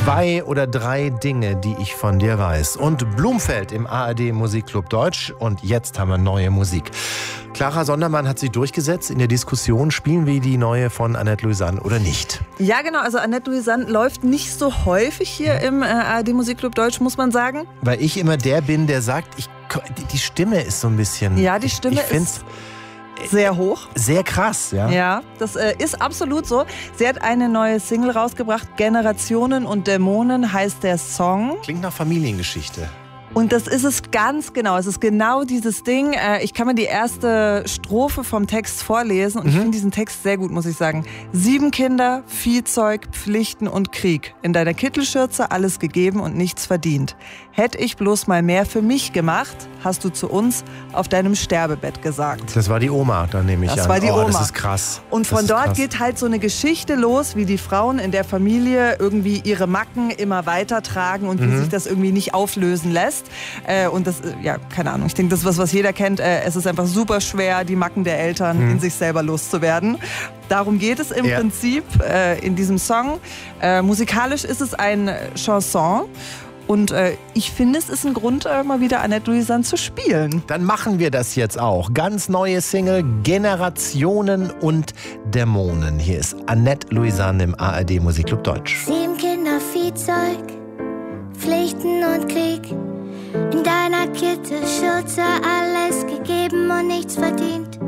2 oder 3 Dinge, die ich von dir weiß. Und Blumfeld im ARD Musikclub Deutsch. Und jetzt haben wir neue Musik. Clara Sondermann hat sich durchgesetzt in der Diskussion, spielen wir die neue von Annette Louisanne oder nicht? Ja, genau. Also Annette Louisanne läuft nicht so häufig hier im ARD Musikclub Deutsch, muss man sagen. Weil ich immer der bin, der sagt, die Stimme ist so ein bisschen... Ja, die Stimme ist sehr hoch. Sehr krass, ja. Ja, das ist absolut so. Sie hat eine neue Single rausgebracht, Generationen und Dämonen heißt der Song. Klingt nach Familiengeschichte. Und das ist es ganz genau. Es ist genau dieses Ding. Ich kann mir die erste Strophe vom Text vorlesen und ich finde diesen Text sehr gut, muss ich sagen. 7 Kinder, Viehzeug, Pflichten und Krieg. In deiner Kittelschürze alles gegeben und nichts verdient. Hätte ich bloß mal mehr für mich gemacht, hast du zu uns auf deinem Sterbebett gesagt. Das war die Oma, dann nehme ich an. Das war die Oma. Das ist krass. Und von dort geht halt so eine Geschichte los, wie die Frauen in der Familie irgendwie ihre Macken immer weitertragen und wie sich das irgendwie nicht auflösen lässt. Und das, ja, keine Ahnung, ich denke, das ist was jeder kennt. Es ist einfach super schwer, die Macken der Eltern in sich selber loszuwerden. Darum geht es im Prinzip in diesem Song. Musikalisch ist es ein Chanson. Und ich finde, es ist ein Grund, mal wieder Annette Louisanne zu spielen. Dann machen wir das jetzt auch. Ganz neue Single, Generationen und Dämonen. Hier ist Annette Louisanne im ARD Musikclub Deutsch. 7 Kinder, Viehzeug, Pflichten und Krieg. In deiner Kittelschürze alles gegeben und nichts verdient.